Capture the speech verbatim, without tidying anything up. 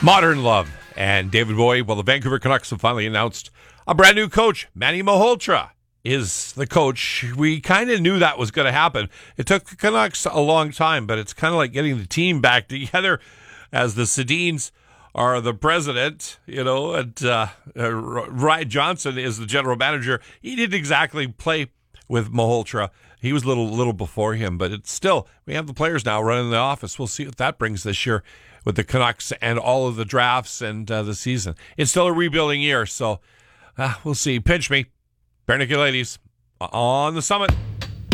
Modern Love and David Bowie. Well, the Vancouver Canucks have finally announced a brand new coach. Manny Malhotra is the coach. We kind of knew that was going to happen. It took the Canucks a long time, but it's kind of like getting the team back together as the Sedins are the president, you know, and uh, uh, Ryan Johnson is the general manager. He didn't exactly play with Malhotra. He was a little, little before him, but it's still, we have the players now running the office. We'll see what that brings this year with the Canucks and all of the drafts and uh, the season. It's still a rebuilding year, so uh, we'll see. Pinch me. Bare Naked Ladies on the Summit.